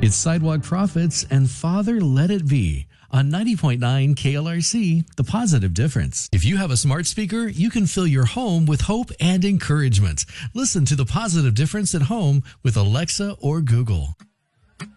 It's Sidewalk Prophets and Father Let It Be on 90.9 KLRC, The Positive Difference. If you have a smart speaker, you can fill your home with hope and encouragement. Listen to The Positive Difference at home with Alexa or Google.